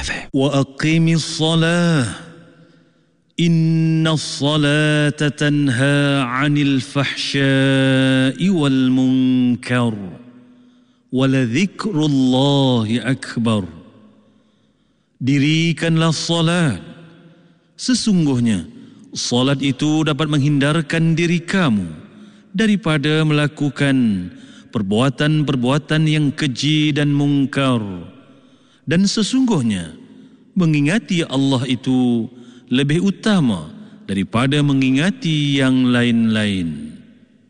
कहते हैं, وَأَقِمِ الصَّلَاةَ إِنَّ الصَّلَاةَ تَنْهَى عَنِ الْفَحْشَاءِ وَالْمُنكَرِ وَلَذِكْرُ اللَّهِ أَكْبَرُ. Dirikanlah salat. Sesungguhnya salat itu dapat menghindarkan diri kamu daripada melakukan perbuatan-perbuatan yang keji dan mungkar. Dan sesungguhnya mengingati Allah itu lebih utama daripada mengingati yang lain-lain.